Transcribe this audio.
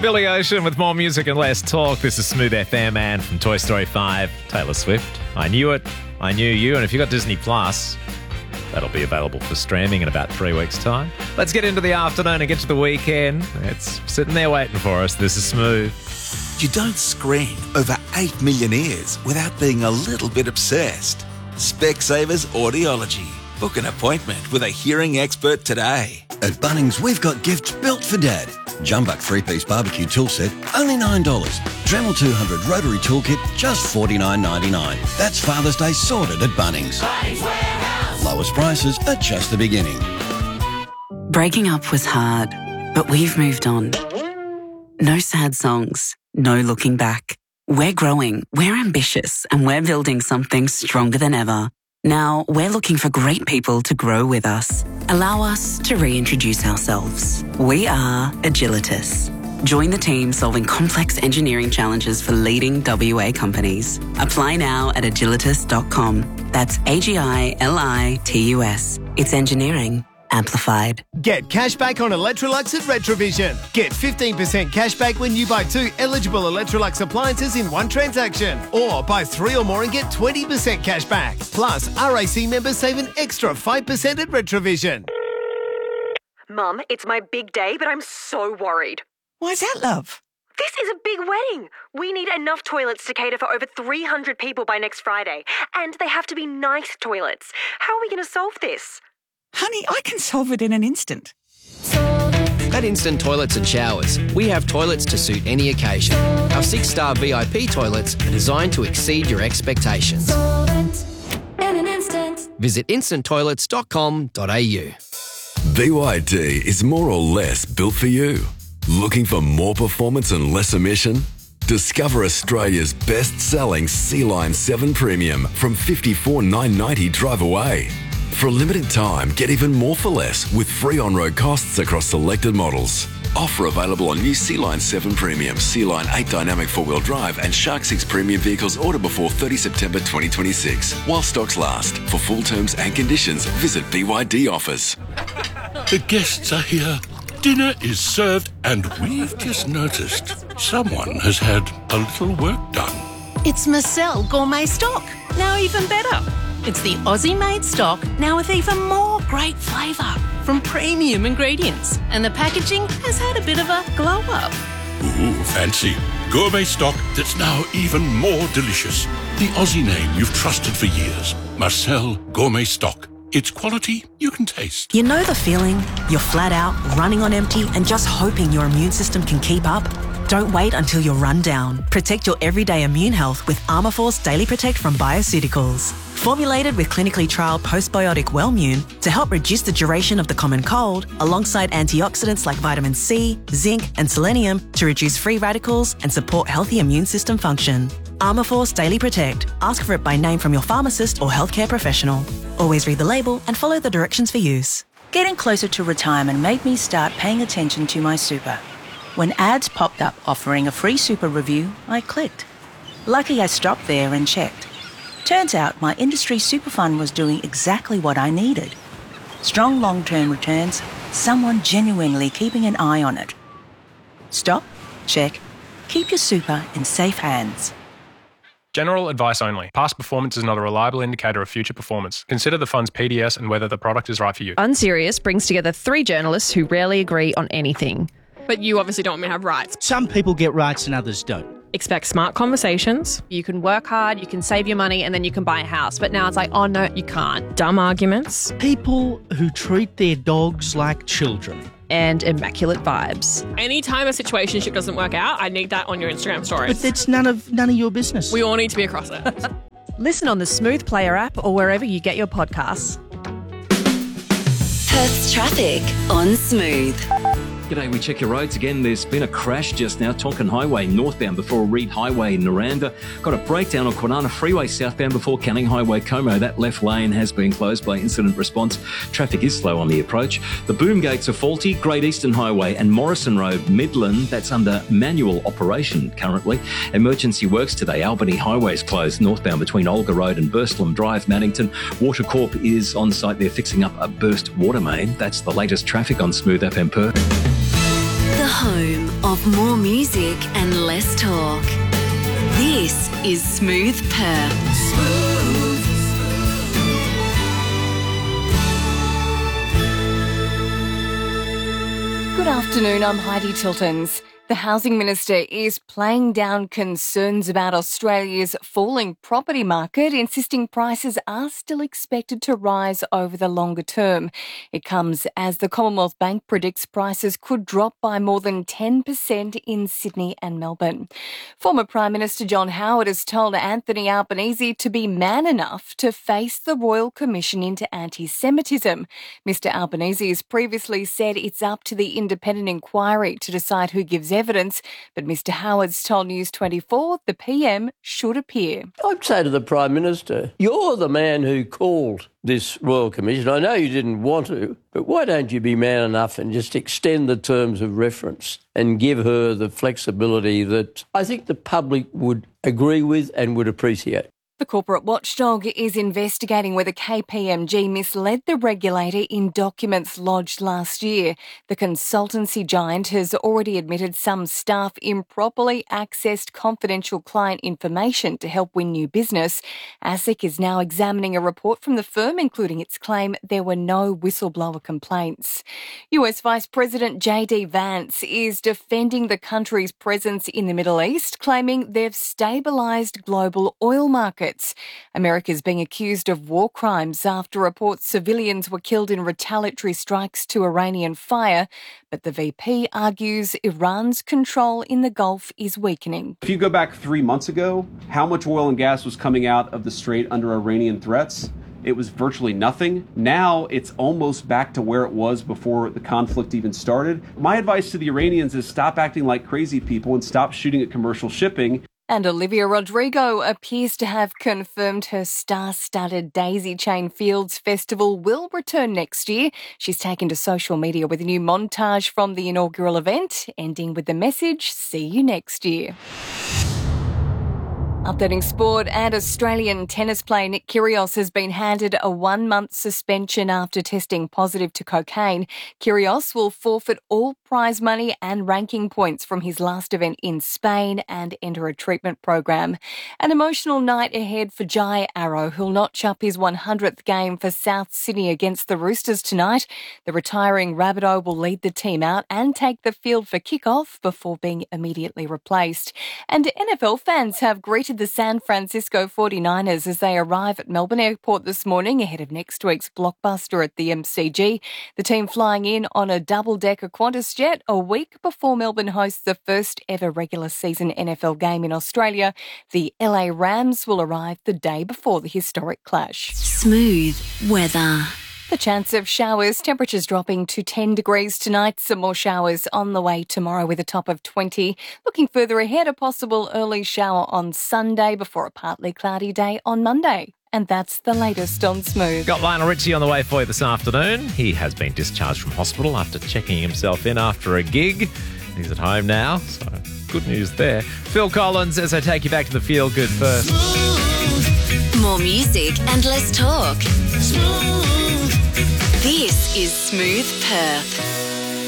Billy Ocean with more music and less talk. This is Smooth FM and from Toy Story 5, Taylor Swift. I knew it. I knew you. And if you've got Disney Plus, that'll be available for streaming in about 3 weeks' time. Let's get into the afternoon and get to the weekend. It's sitting there waiting for us. This is Smooth. You don't screen over 8 million ears without being a little bit obsessed. Specsavers Audiology. Book an appointment with a hearing expert today. At Bunnings, we've got gifts built for Dad. Jumbuck 3-piece barbecue tool set, only $9. Dremel 200 rotary toolkit, just $49.99. That's Father's Day sorted at Bunnings. Bunnings Warehouse. Lowest prices are just the beginning. Breaking up was hard, but we've moved on. No sad songs, no looking back. We're growing, we're ambitious, and we're building something stronger than ever. Now, we're looking for great people to grow with us. Allow us to reintroduce ourselves. We are Agilitas. Join the team solving complex engineering challenges for leading WA companies. Apply now at agilitas.com. That's AGILITUS. It's engineering amplified. Get cashback on Electrolux at Retrovision. Get 15% cashback when you buy 2 eligible Electrolux appliances in one transaction. Or buy 3 or more and get 20% cashback. Plus, RAC members save an extra 5% at Retrovision. Mum, it's my big day, but I'm so worried. Why's that, love? This is a big wedding. We need enough toilets to cater for over 300 people by next Friday. And they have to be nice toilets. How are we going to solve this? Honey, I can solve it in an instant. At Instant Toilets and Showers, we have toilets to suit any occasion. Our 6-star VIP toilets are designed to exceed your expectations. Visit instanttoilets.com.au. BYD is more or less built for you. Looking for more performance and less emission? Discover Australia's best-selling Sea-Line 7 Premium from $54,990 drive away. For a limited time, get even more for less with free on-road costs across selected models. Offer available on new Sea-Line 7 Premium, Sea-Line 8 Dynamic 4-wheel drive and Shark 6 Premium vehicles order before 30 September 2026. While stocks last. For full terms and conditions, visit BYD offers. The guests are here. Dinner is served and we've just noticed someone has had a little work done. It's Marcel Gourmet Stock. Now even better. It's the Aussie-made stock, now with even more great flavour from premium ingredients. And the packaging has had a bit of a glow-up. Ooh, fancy. Gourmet stock that's now even more delicious. The Aussie name you've trusted for years. Marcel Gourmet Stock. It's quality you can taste. You know the feeling? You're flat out, running on empty, and just hoping your immune system can keep up? Don't wait until you're run down. Protect your everyday immune health with Armourforce Daily Protect from Bioceuticals. Formulated with clinically trialled postbiotic Wellmune to help reduce the duration of the common cold, alongside antioxidants like vitamin C, zinc, and selenium to reduce free radicals and support healthy immune system function. Armourforce Daily Protect. Ask for it by name from your pharmacist or healthcare professional. Always read the label and follow the directions for use. Getting closer to retirement made me start paying attention to my super. When ads popped up offering a free super review, I clicked. Lucky I stopped there and checked. Turns out my industry super fund was doing exactly what I needed. Strong long-term returns, someone genuinely keeping an eye on it. Stop, check, keep your super in safe hands. General advice only. Past performance is not a reliable indicator of future performance. Consider the fund's PDS and whether the product is right for you. Unserious brings together 3 journalists who rarely agree on anything. But you obviously don't want me to have rights. Some people get rights and others don't. Expect smart conversations. You can work hard, you can save your money, and then you can buy a house. But now it's like, oh no, you can't. Dumb arguments. People who treat their dogs like children. And immaculate vibes. Anytime a situationship doesn't work out, I need that on your Instagram stories. But it's none of your business. We all need to be across it. Listen on the Smooth Player app or wherever you get your podcasts. Perth's traffic on Smooth. G'day, we check your roads again. There's been a crash just now, Tonkin Highway northbound before Reed Highway in Naranda. Got a breakdown on Kwinana Freeway southbound before Canning Highway Como. That left lane has been closed by incident response. Traffic is slow on the approach. The boom gates are faulty. Great Eastern Highway and Morrison Road, Midland, that's under manual operation currently. Emergency works today. Albany Highway is closed northbound between Olga Road and Burslem Drive, Maddington. Water Corp is on site. They're fixing up a burst water main. That's the latest traffic on Smooth FM Perth. The home of more music and less talk. This is Smooth Perth. Good afternoon, I'm Heidi Tiltons. The Housing Minister is playing down concerns about Australia's falling property market, insisting prices are still expected to rise over the longer term. It comes as the Commonwealth Bank predicts prices could drop by more than 10% in Sydney and Melbourne. Former Prime Minister John Howard has told Anthony Albanese to be man enough to face the Royal Commission into anti-Semitism. Mr Albanese has previously said it's up to the independent inquiry to decide who gives evidence, but Mr Howard's told News 24 the PM should appear. I'd say to the Prime Minister, you're the man who called this Royal Commission. I know you didn't want to, but why don't you be man enough and just extend the terms of reference and give her the flexibility that I think the public would agree with and would appreciate. The corporate watchdog is investigating whether KPMG misled the regulator in documents lodged last year. The consultancy giant has already admitted some staff improperly accessed confidential client information to help win new business. ASIC is now examining a report from the firm, including its claim there were no whistleblower complaints. US Vice President JD Vance is defending the country's presence in the Middle East, claiming they've stabilised global oil markets. America's being accused of war crimes after reports civilians were killed in retaliatory strikes to Iranian fire, but the VP argues Iran's control in the Gulf is weakening. If you go back 3 months ago, how much oil and gas was coming out of the Strait under Iranian threats? It was virtually nothing. Now it's almost back to where it was before the conflict even started. My advice to the Iranians is stop acting like crazy people and stop shooting at commercial shipping. And Olivia Rodrigo appears to have confirmed her star-studded Daisy Chain Fields Festival will return next year. She's taken to social media with a new montage from the inaugural event, ending with the message, "See you next year." Updating sport, and Australian tennis player Nick Kyrgios has been handed a 1-month suspension after testing positive to cocaine. Kyrgios will forfeit all prize money and ranking points from his last event in Spain and enter a treatment program. An emotional night ahead for Jai Arrow, who'll notch up his 100th game for South Sydney against the Roosters tonight. The retiring Rabbitoh will lead the team out and take the field for kickoff before being immediately replaced. And NFL fans have greeted the San Francisco 49ers as they arrive at Melbourne Airport this morning ahead of next week's blockbuster at the MCG. The team flying in on a double-decker Qantas jet a week before Melbourne hosts the first ever regular season NFL game in Australia. The LA Rams will arrive the day before the historic clash. Smooth weather. The chance of showers, temperatures dropping to 10 degrees tonight. Some more showers on the way tomorrow with a top of 20. Looking further ahead, a possible early shower on Sunday before a partly cloudy day on Monday. And that's the latest on Smooth. Got Lionel Richie on the way for you this afternoon. He has been discharged from hospital after checking himself in after a gig. He's at home now, so good news there. Phil Collins as I take you back to the Feel Good first. More music and less talk. This is Smooth Perth.